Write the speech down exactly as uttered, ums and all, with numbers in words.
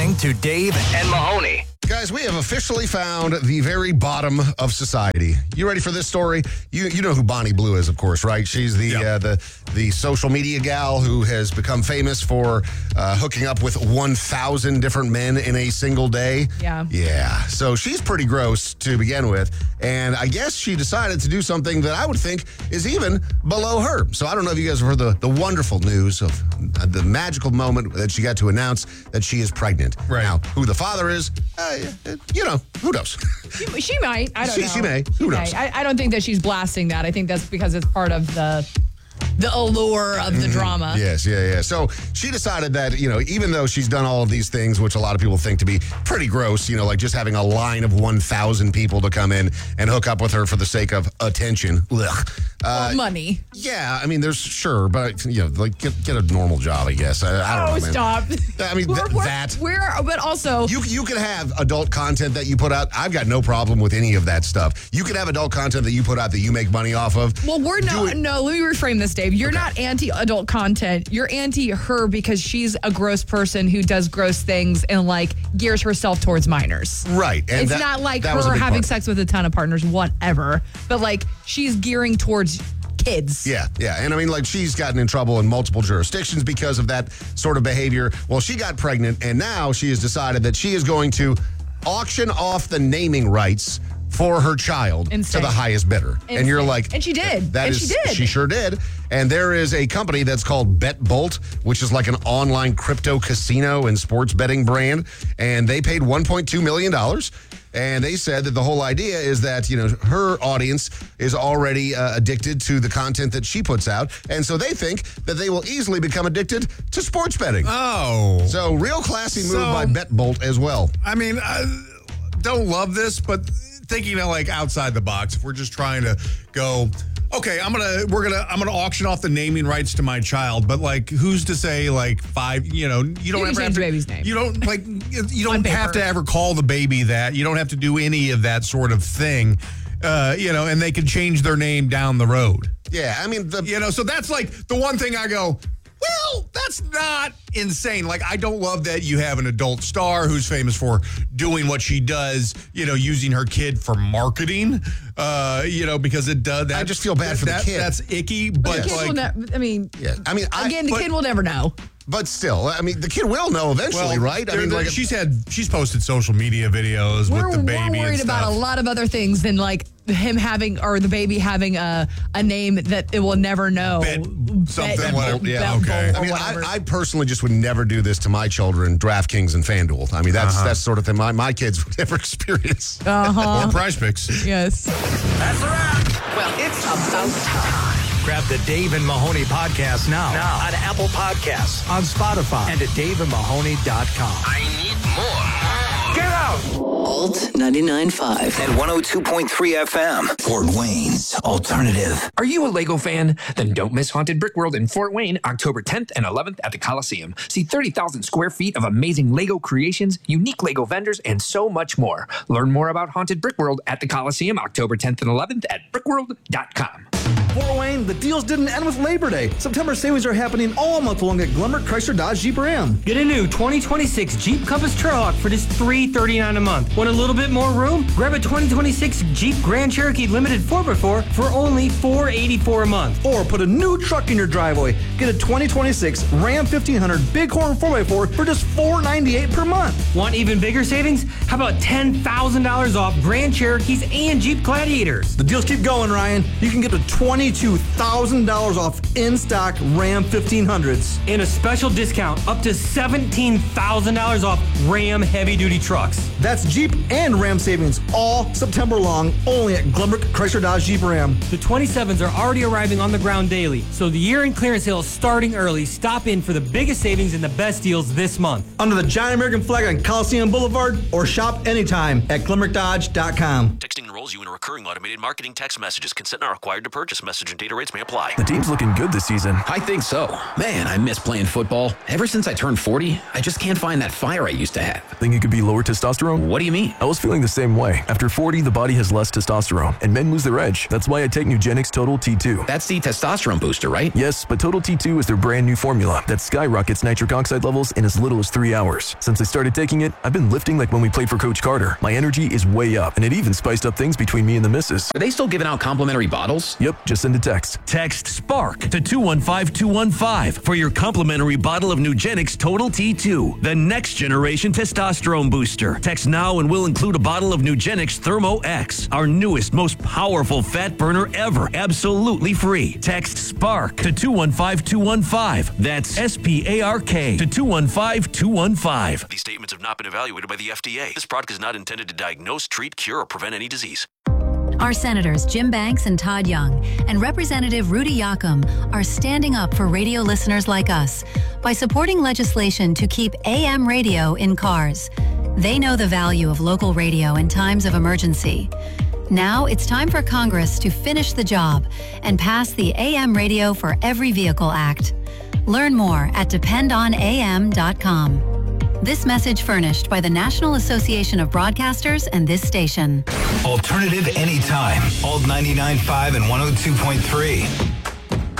listening to Dave and Mahoney. Guys, we have officially found the very bottom of society. You ready for this story? You you know who Bonnie Blue is, of course, right? She's the Yep. uh, the the social media gal who has become famous for uh, hooking up with one thousand different men in a single day. Yeah. Yeah. So she's pretty gross to begin with. And I guess she decided to do something that I would think is even below her. So I don't know if you guys have heard the, the wonderful news of uh, the magical moment that she got to announce that she is pregnant. Right. Now, who the father is, uh, you know, who knows? She, she might. I don't She- know. she may. Who knows? I, I don't think that she's blasting that. I think that's because it's part of the the allure of the drama. Yes, yeah, yeah. So she decided that, you know, even though she's done all of these things, which a lot of people think to be pretty gross, you know, like just having a line of one thousand people to come in and hook up with her for the sake of attention. Ugh. Uh, Or money. yeah, I mean, there's sure, but, you know, like get, get a normal job, I guess. I, I don't Oh, know, man. stop. I mean, We're- th- we're- that. We're, but also, You you can have adult content that you put out. I've got no problem with any of that stuff. You can have adult content that you put out that you make money off of. well, we're Do not, it- no, let me reframe this, Dave. You're Okay. not anti-adult content. You're anti-her because she's a gross person who does gross things and, like, gears herself towards minors. Right. And It's that- not like that was a her big having part. sex with a ton of partners, whatever. But, like, she's gearing towards kids. Yeah, yeah. And I mean, like, she's gotten in trouble in multiple jurisdictions because of that sort of behavior. Well, she got pregnant, and now she has decided that she is going to auction off the naming rights for her child Insane. to the highest bidder. And you're Insane. like... And she did. That And is- she did. She sure did. And there is a company that's called BetBolt, which is like an online crypto casino and sports betting brand. And they paid one point two million dollars. And they said that the whole idea is that, you know, her audience is already uh, addicted to the content that she puts out. And so they think that they will easily become addicted to sports betting. Oh. So real classy move So- by BetBolt as well. I mean, I don't love this, but thinking of like outside the box, if we're just trying to go, okay, I'm gonna, we're gonna, I'm gonna auction off the naming rights to my child, but like, who's to say like five, you know, you don't can ever change have to, the baby's name. you don't like, you On don't have paper. to ever call the baby that. You don't have to do any of that sort of thing, uh, you know, and they can change their name down the road. Yeah, I mean, the You know, so that's like the one thing I go, well, that's not insane. Like, I don't love that you have an adult star who's famous for doing what she does, you know, using her kid for marketing, uh, you know, because it does. That, I just feel bad for the that- kid. That's icky, The but kid will like, ne- I mean, yeah, I mean, I, again, the but- kid will never know. but still, I mean, the kid will know eventually, well, right? I there- mean, there- like, she's had, she's posted social media videos We're, with the baby we're worried and about a stuff. lot of other things than like him having or the baby having a, a name that it will never know. Bet- something, whatever. Yeah, Bet okay. Bolt I or mean, whatever. I, I personally just would never do this to my children, DraftKings and FanDuel. I mean, that's Uh-huh. that's sort of thing my, my kids would never experience. uh-huh. Or Prize Picks. Yes. That's a wrap. Well, it's about time. Grab the Dave and Mahoney podcast now, now on Apple Podcasts, on Spotify, and at dave and mahoney dot com. I need more. Get out! Alt ninety-nine point five. And one oh two point three F M. Fort Wayne's Alternative. Are you a Lego fan? Then don't miss Haunted Brick World in Fort Wayne, October tenth and eleventh at the Coliseum. See thirty thousand square feet of amazing Lego creations, unique Lego vendors, and so much more. Learn more about Haunted Brick World at the Coliseum, October tenth and eleventh at brickworld dot com. Fort Wayne, the deals didn't end with Labor Day. September savings are happening all month long at Glenbrook Chrysler Dodge Jeep Ram. Get a new twenty twenty-six Jeep Compass Trailhawk for just three hundred thirty-nine dollars a month. Want a little bit more room? Grab a twenty twenty-six Jeep Grand Cherokee Limited four by four for only four hundred eighty-four dollars a month. Or put a new truck in your driveway. Get a twenty twenty-six Ram fifteen hundred Bighorn four by four for just four hundred ninety-eight dollars per month. Want even bigger savings? How about ten thousand dollars off Grand Cherokees and Jeep Gladiators? The deals keep going, Ryan. You can get to twenty-two thousand dollars off in-stock Ram fifteen hundreds. And a special discount up to seventeen thousand dollars off Ram heavy-duty trucks. That's Jeep and Ram savings all September long, only at Glenbrook Chrysler Dodge Jeep Ram. The twenty-sevens are already arriving on the ground daily, so the year-end clearance sale is starting early. Stop in for the biggest savings and the best deals this month. Under the giant American flag on Coliseum Boulevard or shop anytime at glenbrook dodge dot com. Texting enrolls you in a recurring automated marketing text messages. Consent not required to purchase. Message Message and data rates may apply. The team's looking good this season. I think so. Man, I miss playing football. Ever since I turned forty, I just can't find that fire I used to have. Think it could be lower testosterone? What do you mean? I was feeling the same way. After forty, the body has less testosterone, and men lose their edge. That's why I take Nugenix Total T two. That's the testosterone booster, right? Yes, but Total T two is their brand new formula that skyrockets nitric oxide levels in as little as three hours. Since I started taking it, I've been lifting like when we played for Coach Carter. My energy is way up, and it even spiced up things between me and the missus. Are they still giving out complimentary bottles? Yep, just send a text. Text SPARK to two one five two one five for your complimentary bottle of Nugenix Total T two, the next generation testosterone booster. Text now and we'll include a bottle of Nugenix Thermo X, our newest, most powerful fat burner ever, absolutely free. Text SPARK to two one five two one five. That's S P A R K to two one five two one five. These statements have not been evaluated by the F D A. This product is not intended to diagnose, treat, cure, or prevent any disease. Our senators Jim Banks and Todd Young and Representative Rudy Yakum are standing up for radio listeners like us by supporting legislation to keep A M radio in cars. They know the value of local radio in times of emergency. Now it's time for Congress to finish the job and pass the A M Radio for Every Vehicle Act. Learn more at depend on A M dot com. This message furnished by the National Association of Broadcasters and this station. Alternative anytime. Alt ninety-nine point five and one oh two point three.